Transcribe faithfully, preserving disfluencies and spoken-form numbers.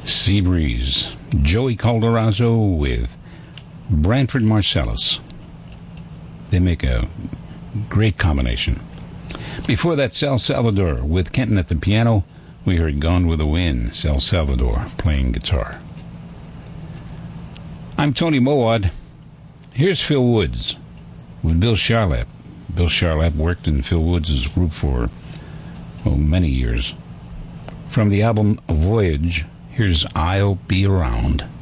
Seabreeze, Joey Calderazzo with Branford Marsalis. They make a great combination. Before that, Sal Salvador with Kenton at the piano. We heard Gone with the Wind, Sal Salvador playing guitar. I'm Tony Mowat. Here's Phil Woods with Bill Charlap. Bill Charlap worked in Phil Woods' group for oh, many years. From the album Voyage, here's I'll Be Around.